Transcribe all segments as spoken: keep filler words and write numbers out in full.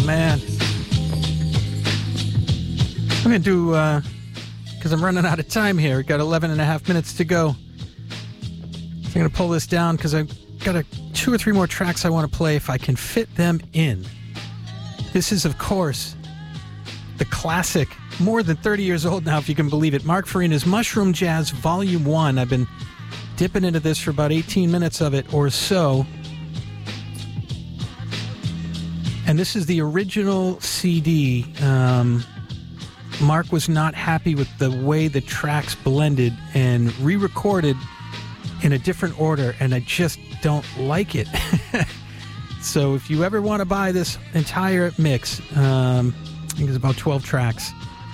man. I'm going to do, uh, because I'm running out of time here. We've got eleven and a half minutes to go. So I'm going to pull this down because I've got a, two or three more tracks I want to play if I can fit them in. This is, of course, the classic, more than thirty years old now, if you can believe it, Mark Farina's Mushroom Jazz Volume one. I've been dipping into this for about eighteen minutes of it or so. And this is the original C D. Um, Mark was not happy with the way the tracks blended and re-recorded in a different order, and I just don't like it. So if you ever want to buy this entire mix, um, I think it's about twelve tracks,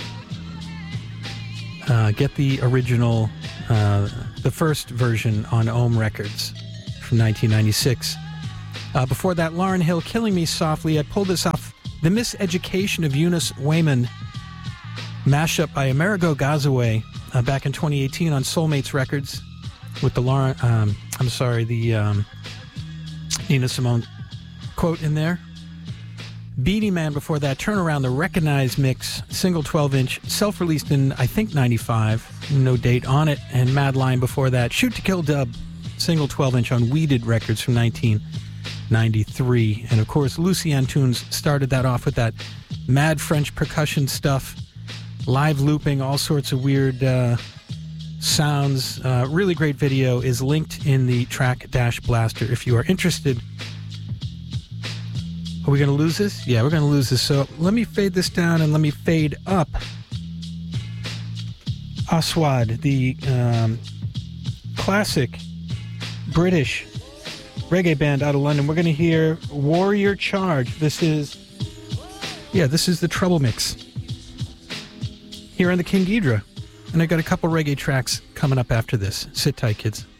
uh, get the original, uh, the first version on Ohm Records from nineteen ninety-six. Uh, before that, Lauryn Hill, Killing Me Softly. I pulled this off The Miseducation of Eunice Wayman, mashup by Amerigo Gazaway, uh, back in twenty eighteen on Soulmates Records with the Lauren, um, I'm sorry, the um, Nina Simone quote in there. Beanie Man before that, Turn Around, the Recognize mix, single twelve inch, self-released in, I think, ninety-five, no date on it, and Mad Lion before that, Shoot to Kill Dub, single twelve inch on Weeded Records from nineteen ninety-three. And of course, Lucy Antunes started that off with that mad French percussion stuff, live looping, all sorts of weird uh, sounds. Uh, really great video is linked in the Track Dash Blaster if you are interested. Are we going to lose this? Yeah, we're going to lose this. So let me fade this down and let me fade up. Aswad, the um, classic British reggae band out of London. We're going to hear Warrior Charge. This is, yeah, this is the Trouble Mix here on the King Ghidra. And I got a couple reggae tracks coming up after this. Sit tight, kids.